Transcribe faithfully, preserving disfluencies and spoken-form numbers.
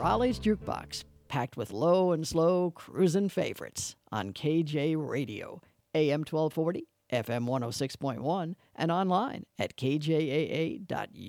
Raleigh's Jukebox, packed with low and slow cruisin' favorites on K J Radio, A M twelve forty, F M one oh six point one, and online at k j a a dot